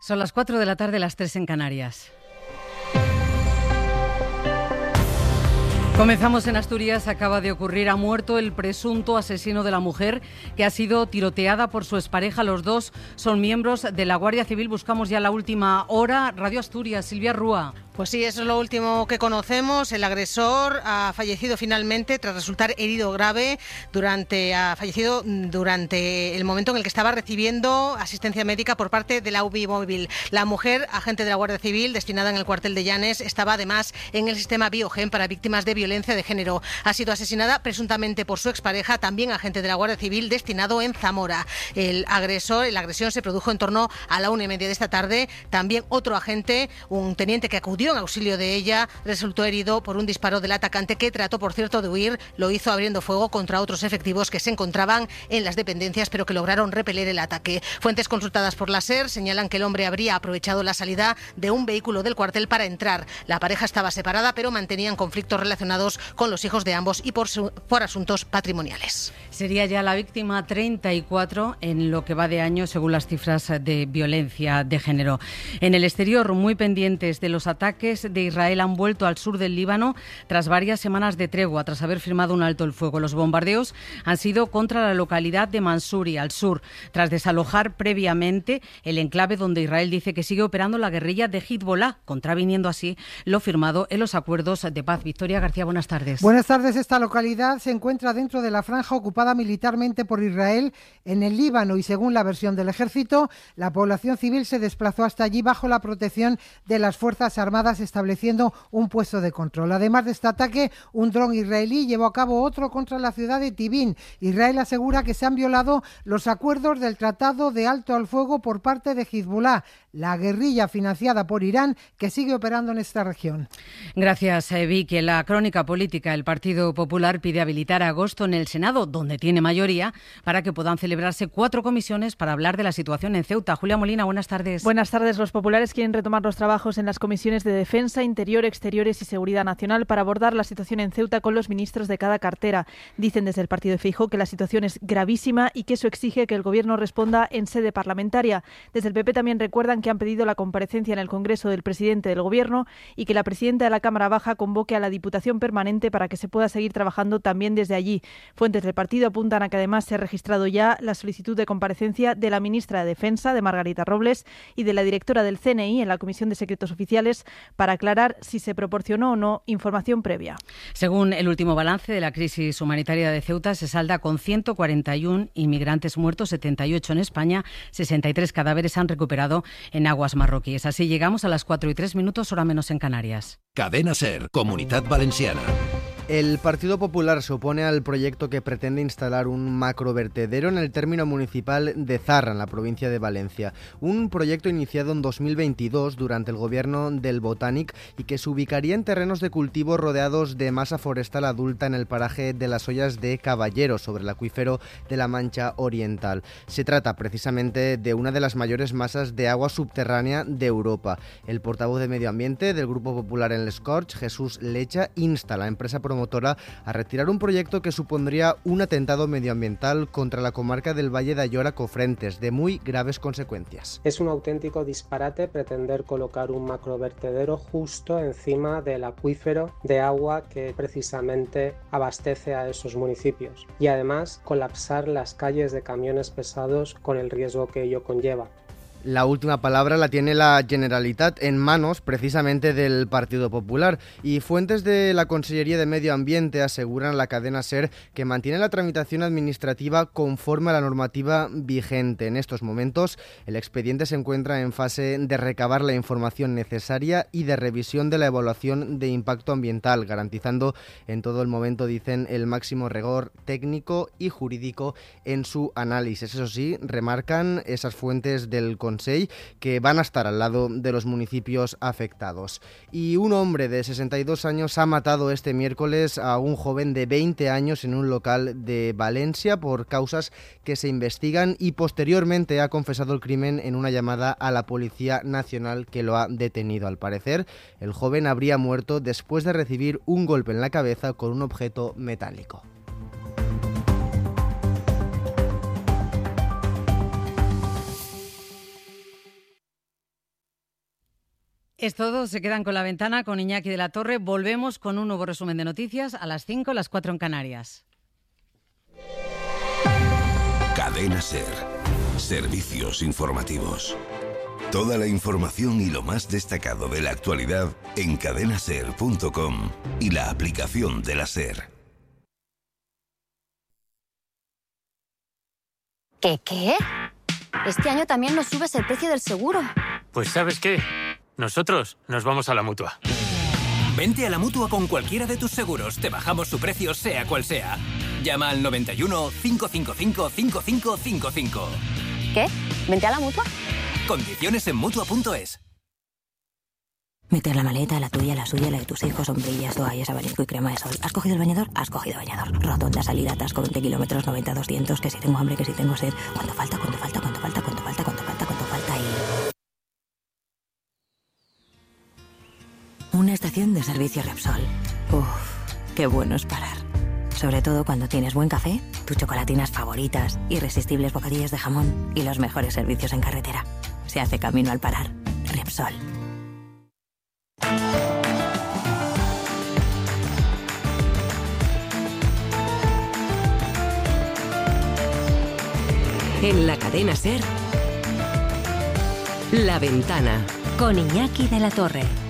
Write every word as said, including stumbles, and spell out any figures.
Son las cuatro de la tarde, las tres en Canarias. Comenzamos en Asturias. Acaba de ocurrir, ha muerto el presunto asesino de la mujer que ha sido tiroteada por su expareja. Los dos son miembros de la Guardia Civil. Buscamos ya la última hora. Radio Asturias, Silvia Rúa. Pues sí, eso es lo último que conocemos. El agresor ha fallecido finalmente tras resultar herido grave. Durante ha fallecido durante el momento en el que estaba recibiendo asistencia médica por parte de la U B I móvil. La mujer, agente de la Guardia Civil, destinada en el cuartel de Llanes, estaba además en el sistema Biogen para víctimas de violencia de género. Ha sido asesinada presuntamente por su expareja, también agente de la Guardia Civil, destinado en Zamora. El agresor, la agresión se produjo en torno a la una y media de esta tarde. También otro agente, un teniente que acudió en auxilio de ella, resultó herido por un disparo del atacante, que trató, por cierto, de huir. Lo hizo abriendo fuego contra otros efectivos que se encontraban en las dependencias, pero que lograron repeler el ataque. Fuentes consultadas por la SER señalan que el hombre habría aprovechado la salida de un vehículo del cuartel para entrar. La pareja estaba separada, pero mantenían conflictos relacionados con los hijos de ambos y por, su, por asuntos patrimoniales. Sería ya la víctima treinta y cuatro en lo que va de año, según las cifras de violencia de género. En el exterior, muy pendientes de los ataques de Israel, han vuelto al sur del Líbano tras varias semanas de tregua, tras haber firmado un alto el fuego. Los bombardeos han sido contra la localidad de Mansuri, al sur, tras desalojar previamente el enclave donde Israel dice que sigue operando la guerrilla de Hezbollah, contraviniendo así lo firmado en los acuerdos de paz. Victoria García, buenas tardes. Buenas tardes. Esta localidad se encuentra dentro de la franja ocupada militarmente por Israel en el Líbano y, según la versión del ejército, la población civil se desplazó hasta allí bajo la protección de las Fuerzas Armadas, estableciendo un puesto de control. Además de este ataque, un dron israelí llevó a cabo otro contra la ciudad de Tibín. Israel asegura que se han violado los acuerdos del Tratado de Alto al Fuego por parte de Hezbollah, la guerrilla financiada por Irán que sigue operando en esta región. Gracias, Vicky. En la crónica política, el Partido Popular pide habilitar agosto en el Senado, donde tiene mayoría, para que puedan celebrarse cuatro comisiones para hablar de la situación en Ceuta. Julia Molina, buenas tardes. Buenas tardes. Los populares quieren retomar los trabajos en las comisiones de Defensa, Interior, Exteriores y Seguridad Nacional para abordar la situación en Ceuta con los ministros de cada cartera. Dicen desde el partido de Feijóo que la situación es gravísima y que eso exige que el Gobierno responda en sede parlamentaria. Desde el P P también recuerdan que han pedido la comparecencia en el Congreso del presidente del Gobierno y que la presidenta de la Cámara Baja convoque a la Diputación Permanente para que se pueda seguir trabajando también desde allí. Fuentes del partido apuntan a que además se ha registrado ya la solicitud de comparecencia de la ministra de Defensa, de Margarita Robles, y de la directora del C N I en la Comisión de Secretos Oficiales para aclarar si se proporcionó o no información previa. Según el último balance de la crisis humanitaria de Ceuta, se salda con ciento cuarenta y uno inmigrantes muertos, setenta y ocho en España, sesenta y tres cadáveres han recuperado en aguas marroquíes. Así llegamos a las cuatro y tres minutos, hora menos en Canarias. Cadena SER, Comunitat Valenciana. El Partido Popular se opone al proyecto que pretende instalar un macrovertedero en el término municipal de Zarra, en la provincia de Valencia. Un proyecto iniciado en dos mil veintidós durante el gobierno del Botànic y que se ubicaría en terrenos de cultivo rodeados de masa forestal adulta en el paraje de las Ollas de Caballero, sobre el acuífero de la Mancha Oriental. Se trata precisamente de una de las mayores masas de agua subterránea de Europa. El portavoz de Medio Ambiente del Grupo Popular en Les Corts, Jesús Lecha, insta a la empresa promotora a retirar un proyecto que supondría un atentado medioambiental contra la comarca del Valle de Ayora-Cofrentes, de muy graves consecuencias. Es un auténtico disparate pretender colocar un macrovertedero justo encima del acuífero de agua que precisamente abastece a esos municipios, y además colapsar las calles de camiones pesados con el riesgo que ello conlleva. La última palabra la tiene la Generalitat, en manos precisamente del Partido Popular, y fuentes de la Consellería de Medio Ambiente aseguran a la cadena SER que mantiene la tramitación administrativa conforme a la normativa vigente. En estos momentos el expediente se encuentra en fase de recabar la información necesaria y de revisión de la evaluación de impacto ambiental, garantizando en todo el momento, dicen, el máximo rigor técnico y jurídico en su análisis. Eso sí, remarcan esas fuentes del Consell que van a estar al lado de los municipios afectados. Y un hombre de sesenta y dos años ha matado este miércoles a un joven de veinte años en un local de Valencia por causas que se investigan, y posteriormente ha confesado el crimen en una llamada a la Policía Nacional, que lo ha detenido. Al parecer, el joven habría muerto después de recibir un golpe en la cabeza con un objeto metálico. Es todo, se quedan con La Ventana, con Iñaki de la Torre. Volvemos con un nuevo resumen de noticias a las cinco, las cuatro en Canarias. Cadena SER. Servicios informativos. Toda la información y lo más destacado de la actualidad en cadena ser punto com y la aplicación de la SER. ¿Qué qué? Este año también nos subes el precio del seguro. Pues ¿sabes qué? Nosotros nos vamos a la Mutua. Vente a la Mutua con cualquiera de tus seguros. Te bajamos su precio sea cual sea. Llama al noventa y uno, cinco cinco cinco, cinco cinco cinco cinco. ¿Qué? ¿Vente a la Mutua? Condiciones en Mutua punto es. Meter la maleta, la tuya, la suya, la de tus hijos, sombrillas, toallas, abanico y crema de sol. ¿Has cogido el bañador? Has cogido bañador. Rotonda, salida, atasco, veinte kilómetros, noventa, doscientos, que si tengo hambre, que si tengo sed. ¿Cuánto falta? ¿Cuánto falta? ¿Cuánto falta? ¿Cuánto falta? ¿Cuánto falta? ¿Cuánto falta? Y... una estación de servicio Repsol. Uff, qué bueno es parar. Sobre todo cuando tienes buen café, tus chocolatinas favoritas, irresistibles bocadillos de jamón y los mejores servicios en carretera. Se hace camino al parar. Repsol. En la cadena SER, La Ventana, con Iñaki de la Torre.